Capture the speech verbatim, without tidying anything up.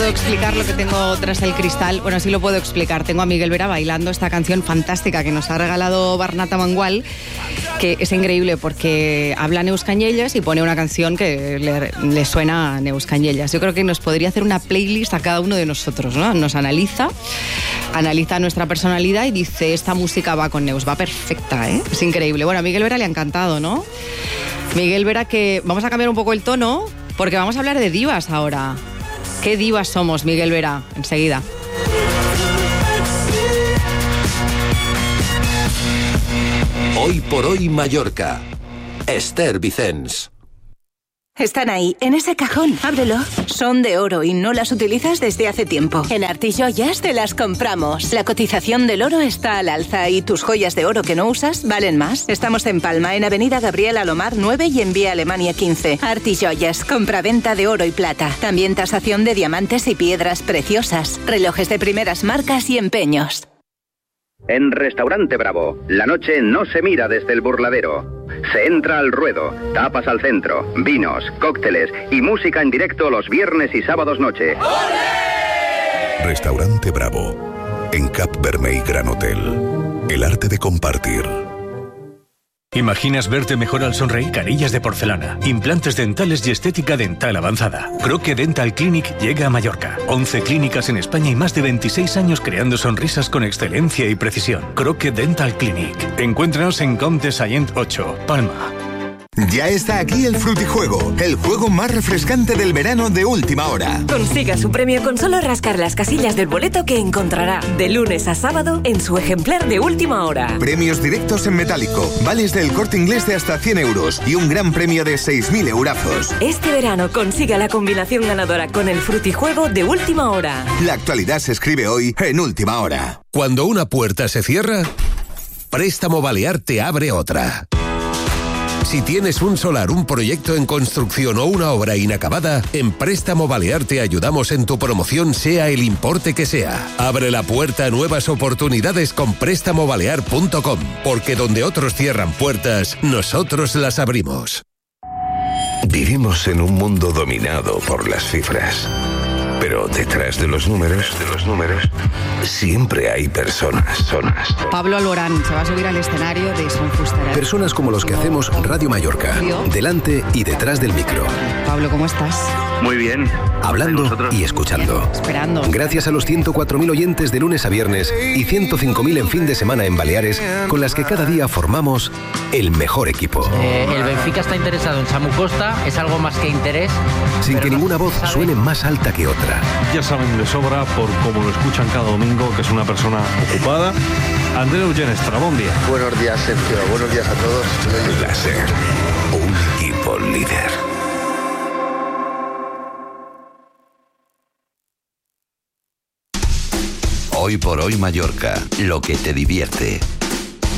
puedo explicar lo que tengo tras el cristal. Bueno, sí lo puedo explicar. Tengo a Miguel Vera bailando esta canción fantástica que nos ha regalado Barnata Mangual, que es increíble porque habla neuscañellas y pone una canción que le, le suena a neuscañellas. Yo creo que nos podría hacer una playlist a cada uno de nosotros, ¿no? Nos analiza, analiza nuestra personalidad y dice, esta música va con Neus, va perfecta, ¿eh? Es increíble. Bueno, a Miguel Vera le ha encantado, ¿no? Miguel Vera, que vamos a cambiar un poco el tono porque vamos a hablar de divas ahora. ¿Qué divas somos, Miguel Vera? Enseguida. Hoy por hoy Mallorca. Esther Vicens. Están ahí, en ese cajón. Ábrelo. Son de oro y no las utilizas desde hace tiempo. En Artijoyas te las compramos. La cotización del oro está al alza y tus joyas de oro que no usas valen más. Estamos en Palma, en Avenida Gabriel Alomar nueve y en Vía Alemania quince. Artijoyas, compra-venta de oro y plata. También tasación de diamantes y piedras preciosas. Relojes de primeras marcas y empeños. En Restaurante Bravo, la noche no se mira desde el burladero. Se entra al ruedo, tapas al centro, vinos, cócteles y música en directo los viernes y sábados noche. ¡Olé! Restaurante Bravo, en Cap Vermell Gran Hotel. El arte de compartir. ¿Imaginas verte mejor al sonreír? Carillas de porcelana, implantes dentales y estética dental avanzada. Croque Dental Clinic llega a Mallorca. once clínicas en España y más de veintiséis años creando sonrisas con excelencia y precisión. Croque Dental Clinic. Encuéntranos en Comte Sallent ocho, Palma. Ya está aquí el Frutijuego, el juego más refrescante del verano de última hora. Consiga su premio con solo rascar las casillas del boleto que encontrará de lunes a sábado en su ejemplar de última hora. Premios directos en metálico, vales del Corte Inglés de hasta cien euros y un gran premio de seis mil eurazos. Este verano consiga la combinación ganadora con el Frutijuego de última hora. La actualidad se escribe hoy en última hora. Cuando una puerta se cierra, Préstamo Balear te abre otra. Si tienes un solar, un proyecto en construcción o una obra inacabada, en Préstamo Balear te ayudamos en tu promoción, sea el importe que sea. Abre la puerta a nuevas oportunidades con préstamo balear punto com, porque donde otros cierran puertas, nosotros las abrimos. Vivimos en un mundo dominado por las cifras. Pero detrás de los números, de los números, siempre hay personas, zonas. Pablo Alborán se va a subir al escenario de Son Fusteras. Personas como los que hacemos Radio Mallorca, delante y detrás del micro. Pablo, ¿cómo estás? Muy bien. Hablando y escuchando. Bien, esperando. Gracias a los ciento cuatro mil oyentes de lunes a viernes y ciento cinco mil en fin de semana en Baleares, con las que cada día formamos el mejor equipo. Eh, el Benfica está interesado en Samu Costa, es algo más que interés. Sin que ninguna voz suene más alta que otra. Ya saben de sobra, por cómo lo escuchan cada domingo, que es una persona ocupada. Andreu Genestra, buen día. Buenos días, Sergio. Buenos días a todos. La SER, un equipo líder. Hoy por hoy Mallorca, lo que te divierte.